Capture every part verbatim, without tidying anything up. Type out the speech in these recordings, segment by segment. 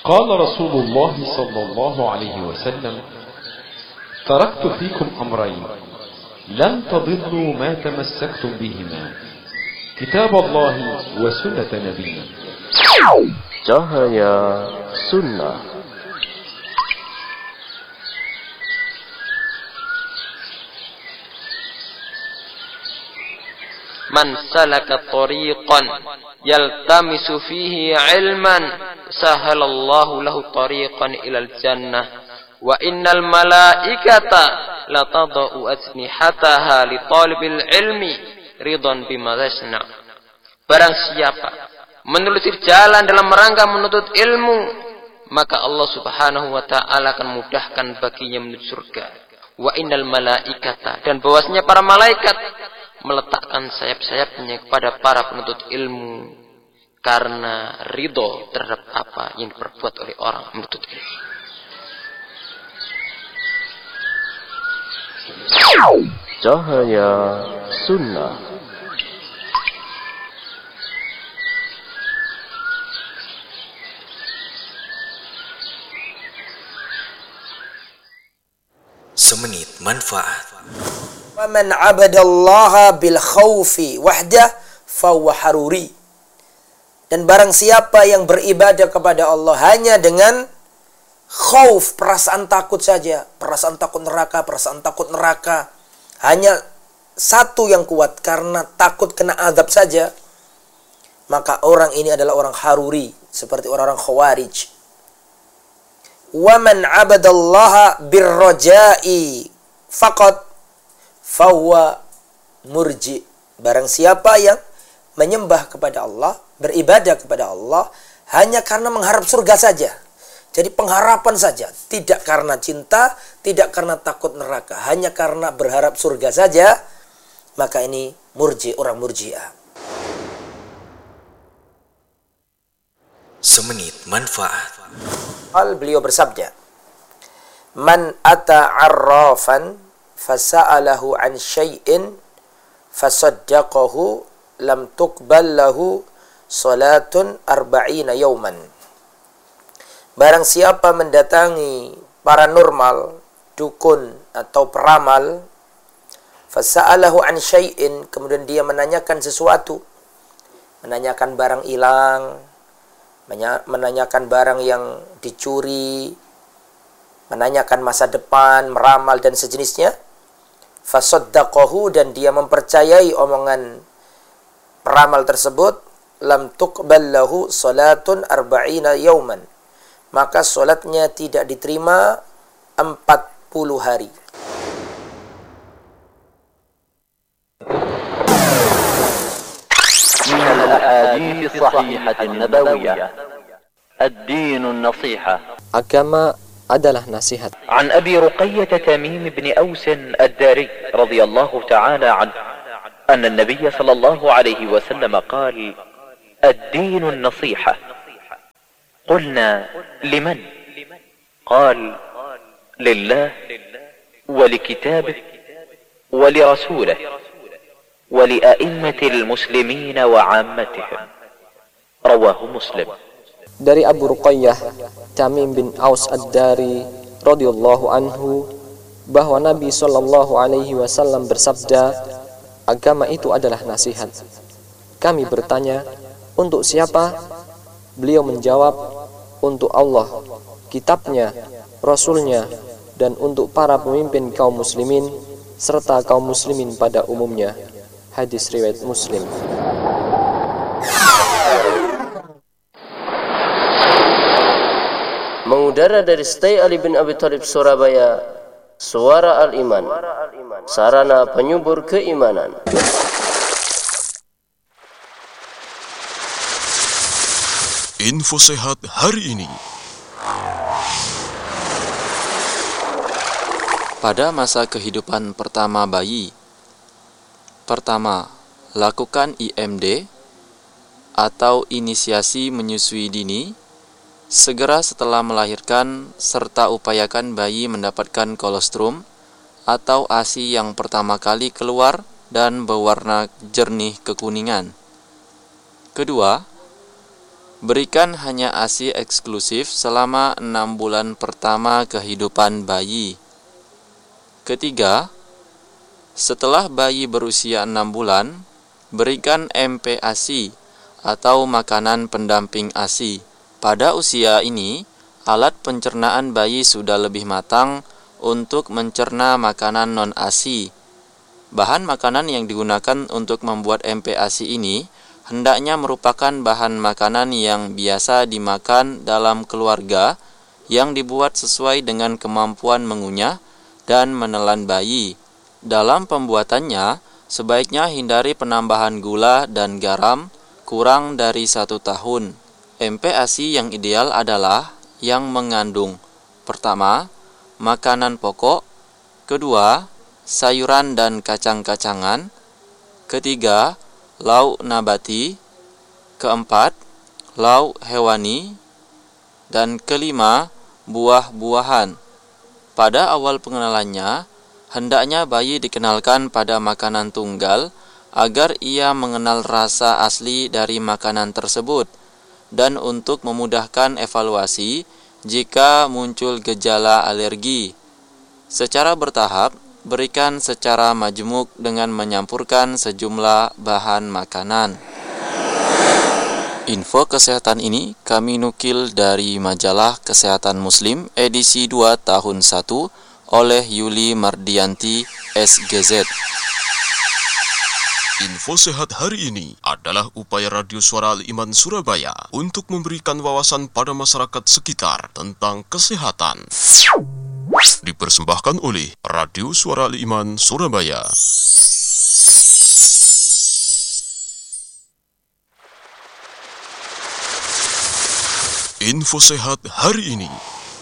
قال رسول الله صلى الله عليه وسلم تركت فيكم أمرين لن تضلوا ما تمسكتم بهما كتاب الله وسنة نبينا. Cahaya Sunnah. Man salaka tariqan yaltamisu fihi ilman sahalallahu lahu tariqan ilal jannah wa innal malaikata latadau ajnihataha li talibil ilmi ridwan bima yasna. Barang siapa menelusuri jalan dalam rangka menuntut ilmu, maka Allah Subhanahu wa taala akan mudahkan baginya menuju surga. Wa innal malaikata, dan bahwasanya para malaikat meletakkan sayap-sayapnya kepada para penuntut ilmu karena ridho terhadap apa yang diperbuat oleh orang menuntut ilmu. Cahaya Sunnah. Semenit manfaat. Wa man 'abadallaha bil khaufi wahdah fa huwa haruri. Dan barang siapa yang beribadah kepada Allah hanya dengan khauf, perasaan takut saja, perasaan takut neraka, perasaan takut neraka, hanya satu yang kuat karena takut kena azab saja, maka orang ini adalah orang haruri, seperti orang-orang khawarij. Wa man 'abadallaha birraja'i faqat fahuwa murji. Barang siapa yang menyembah kepada Allah, beribadah kepada Allah hanya karena mengharap surga saja, jadi pengharapan saja, tidak karena cinta, tidak karena takut neraka, hanya karena berharap surga saja, maka ini murji, orang murji'ah. Semenit manfaat. Al beliau bersabda, man ata arrafan fasa'alahu an syai'in fasaddaqahu lam tuqbal lahu salatun arba'ina yauman. Barang siapa mendatangi paranormal, dukun atau peramal, fasa'alahu an syai'in, kemudian dia menanyakan sesuatu, menanyakan barang hilang, menanyakan barang yang dicuri, menanyakan masa depan, meramal dan sejenisnya, fasaddaqahu, dan dia mempercayai omongan peramal tersebut, lam tuqbal lahu salatun arba'ina yauman, maka salatnya tidak diterima empat puluh hari. من الأحاديث الصحيحة النبوية الدين النصيحة. Agama adalah nasihat. عن أبي رقية تميم بن أوس الداري رضي الله تعالى عنه أن النبي صلى الله عليه وسلم قال الدين النصيحة. قلنا لمن؟ قال لله ولكتابه ولرسوله ولأئمة المسلمين وعامتهم. رواه مسلم. Dari Abu Ruqayyah Tamim bin Aus Ad-Dari radhiyallahu anhu bahwa Nabi sallallahu alaihi wasallam bersabda, agama itu adalah nasihat. Kami bertanya, untuk siapa? Beliau menjawab, untuk Allah, kitabnya, rasulnya, dan untuk para pemimpin kaum muslimin serta kaum muslimin pada umumnya. Hadis riwayat Muslim. Mengudara dari Stay Ali bin Abi Thalib Surabaya, Suara Al-Iman, sarana penyubur keimanan. Info sehat hari ini. Pada masa kehidupan pertama bayi, pertama, lakukan I M D atau inisiasi menyusui dini segera setelah melahirkan, serta upayakan bayi mendapatkan kolostrum atau A S I yang pertama kali keluar dan berwarna jernih kekuningan. Kedua, Berikan hanya ASI eksklusif selama enam bulan pertama kehidupan bayi. Ketiga, setelah bayi berusia enam bulan, berikan M P ASI atau makanan pendamping ASI. Pada usia ini, alat pencernaan bayi sudah lebih matang untuk mencerna makanan non-ASI. Bahan makanan yang digunakan untuk membuat M P ASI ini hendaknya merupakan bahan makanan yang biasa dimakan dalam keluarga yang dibuat sesuai dengan kemampuan mengunyah dan menelan bayi. Dalam pembuatannya, sebaiknya hindari penambahan gula dan garam kurang dari satu tahun. M P ASI yang ideal adalah yang mengandung: pertama, makanan pokok; kedua, sayuran dan kacang-kacangan; ketiga, lauk nabati; keempat, lauk hewani; dan kelima, buah-buahan. Pada awal pengenalannya, hendaknya bayi dikenalkan pada makanan tunggal agar ia mengenal rasa asli dari makanan tersebut, dan untuk memudahkan evaluasi jika muncul gejala alergi. Secara bertahap, berikan secara majemuk dengan menyampurkan sejumlah bahan makanan. Info kesehatan ini kami nukil dari majalah Kesehatan Muslim edisi dua tahun satu oleh Yuli Mardianti S G Z. Info sehat hari ini adalah upaya Radio Suara Al-Iman Surabaya untuk memberikan wawasan pada masyarakat sekitar tentang kesehatan. Dipersembahkan oleh Radio Suara Al-Iman Surabaya. Info sehat hari ini.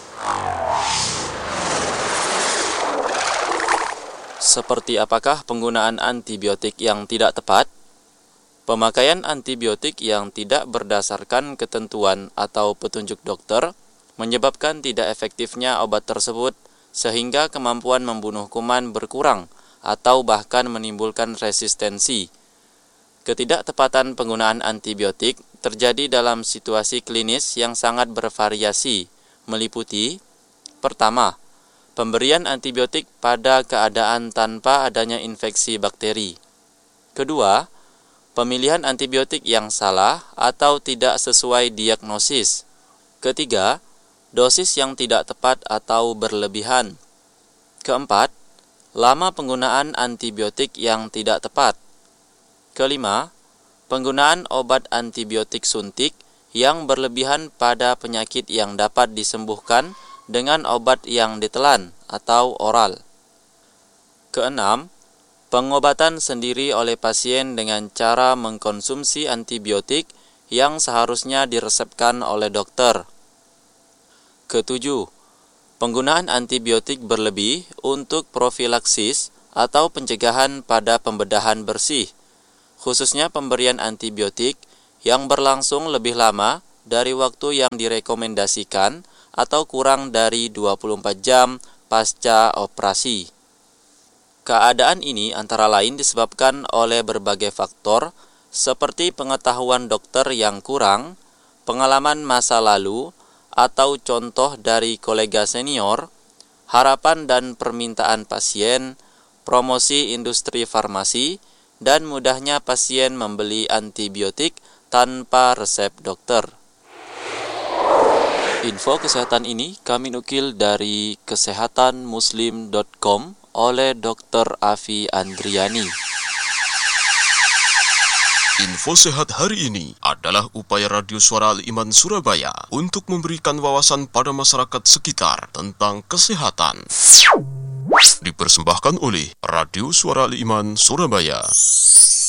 Seperti apakah penggunaan antibiotik yang tidak tepat? Pemakaian antibiotik yang tidak berdasarkan ketentuan atau petunjuk dokter menyebabkan tidak efektifnya obat tersebut sehingga kemampuan membunuh kuman berkurang atau bahkan menimbulkan resistensi. Ketidaktepatan penggunaan antibiotik terjadi dalam situasi klinis yang sangat bervariasi, meliputi: pertama, pemberian antibiotik pada keadaan tanpa adanya infeksi bakteri; kedua, pemilihan antibiotik yang salah atau tidak sesuai diagnosis; ketiga, dosis yang tidak tepat atau berlebihan; keempat, lama penggunaan antibiotik yang tidak tepat; kelima, penggunaan obat antibiotik suntik yang berlebihan pada penyakit yang dapat disembuhkan dengan obat yang ditelan atau oral; keenam, pengobatan sendiri oleh pasien dengan cara mengkonsumsi antibiotik yang seharusnya diresepkan oleh dokter; ketujuh, penggunaan antibiotik berlebih untuk profilaksis atau pencegahan pada pembedahan bersih, khususnya pemberian antibiotik yang berlangsung lebih lama dari waktu yang direkomendasikan atau kurang dari dua puluh empat jam pasca operasi. Keadaan ini antara lain disebabkan oleh berbagai faktor seperti pengetahuan dokter yang kurang, pengalaman masa lalu, atau contoh dari kolega senior, harapan dan permintaan pasien, promosi industri farmasi, dan mudahnya pasien membeli antibiotik tanpa resep dokter. Info kesehatan ini kami nukil dari kesehatan muslim dot com oleh dokter Afi Andriani. Info sehat hari ini adalah upaya Radio Suara Al-Iman Surabaya untuk memberikan wawasan pada masyarakat sekitar tentang kesehatan. Dipersembahkan oleh Radio Suara Al-Iman Surabaya.